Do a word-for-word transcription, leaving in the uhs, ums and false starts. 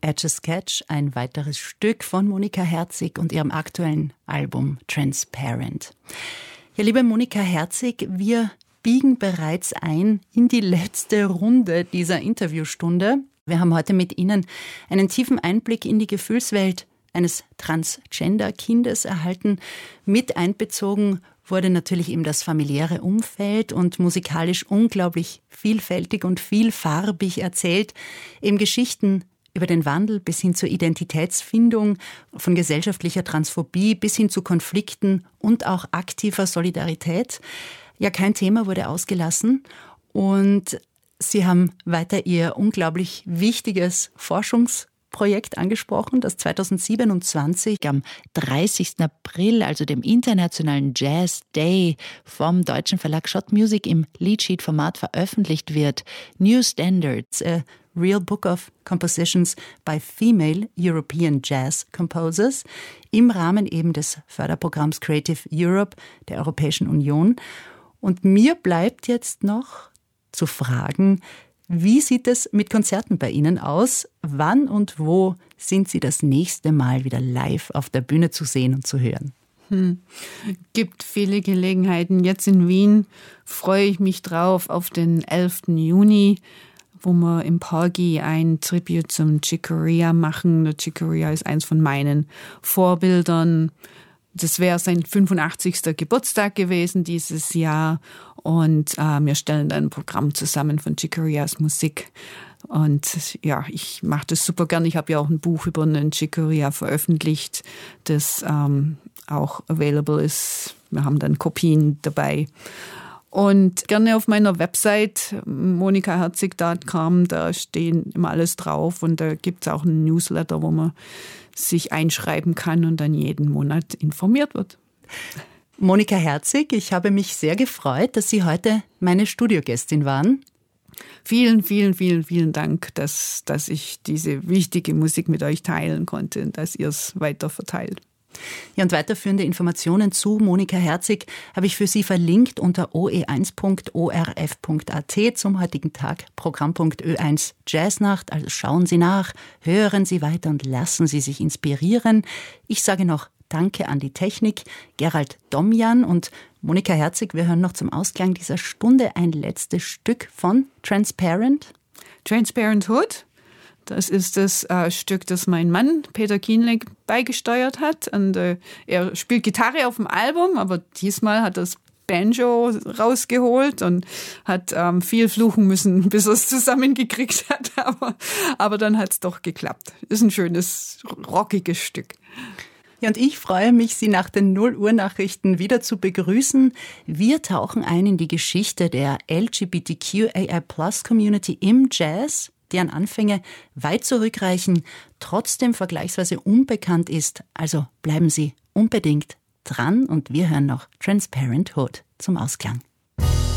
Etch-a-Sketch, ein weiteres Stück von Monika Herzig und ihrem aktuellen Album Transparent. Ja, liebe Monika Herzig, wir biegen bereits ein in die letzte Runde dieser Interviewstunde. Wir haben heute mit Ihnen einen tiefen Einblick in die Gefühlswelt eines Transgender-Kindes erhalten. Mit einbezogen wurde natürlich eben das familiäre Umfeld und musikalisch unglaublich vielfältig und vielfarbig erzählt. Eben Geschichten über den Wandel bis hin zur Identitätsfindung, von gesellschaftlicher Transphobie bis hin zu Konflikten und auch aktiver Solidarität. Ja, kein Thema wurde ausgelassen und Sie haben weiter Ihr unglaublich wichtiges Forschungsprojekt angesprochen, das zweitausendsiebenundzwanzig am dreißigsten April, also dem Internationalen Jazz Day, vom deutschen Verlag Schott Music im Leadsheet-Format veröffentlicht wird. New Standards, a Real Book of Compositions by Female European Jazz Composers, im Rahmen eben des Förderprogramms Creative Europe der Europäischen Union. Und mir bleibt jetzt noch zu fragen, wie sieht es mit Konzerten bei Ihnen aus? Wann und wo sind Sie das nächste Mal wieder live auf der Bühne zu sehen und zu hören? Hm. Gibt viele Gelegenheiten. Jetzt in Wien freue ich mich drauf auf den elften Juni, wo wir im Porgy ein Tribute zum Chick Corea machen. Der Chick Corea ist eins von meinen Vorbildern. Das wäre sein fünfundachtzigsten Geburtstag gewesen dieses Jahr. Und äh, wir stellen dann ein Programm zusammen von Chick Coreas Musik. Und ja, ich mache das super gern. Ich habe ja auch ein Buch über einen Chick Corea veröffentlicht, das ähm, auch available ist. Wir haben dann Kopien dabei. Und gerne auf meiner Website monika herzig punkt com, da stehen immer alles drauf. Und da gibt es auch einen Newsletter, wo man sich einschreiben kann und dann jeden Monat informiert wird. Monika Herzig, ich habe mich sehr gefreut, dass Sie heute meine Studiogästin waren. Vielen, vielen, vielen, vielen Dank, dass, dass ich diese wichtige Musik mit euch teilen konnte und dass ihr es weiter verteilt. Ja, und weiterführende Informationen zu Monika Herzig habe ich für Sie verlinkt unter o e eins punkt o r f punkt a t zum heutigen Tag, Programmpunkt Ö eins Jazznacht. Also schauen Sie nach, hören Sie weiter und lassen Sie sich inspirieren. Ich sage noch Danke an die Technik, Gerald Domjan und Monika Herzig. Wir hören noch zum Ausklang dieser Stunde ein letztes Stück von Transparent. Transparent Hood. Das ist das äh, Stück, das mein Mann Peter Kienle beigesteuert hat. Und äh, er spielt Gitarre auf dem Album, aber diesmal hat er das Banjo rausgeholt und hat ähm, viel fluchen müssen, bis er es zusammengekriegt hat. Aber, aber dann hat es doch geklappt. Ist ein schönes, rockiges Stück. Ja, und ich freue mich, Sie nach den null Uhr Nachrichten wieder zu begrüßen. Wir tauchen ein in die Geschichte der L G B T Q A I Plus Community im Jazz, deren Anfänge weit zurückreichen, trotzdem vergleichsweise unbekannt ist. Also bleiben Sie unbedingt dran und wir hören noch Transparent Hood zum Ausklang.